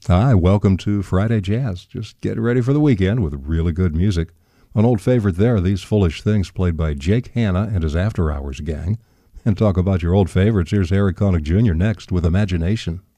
Hi, welcome to Friday Jazz. Just get ready for the weekend with really good music. An old favorite there, These Foolish Things, played by Jake Hanna and his After Hours gang. And talk about your old favorites, here's Harry Connick Jr. next with Imagination.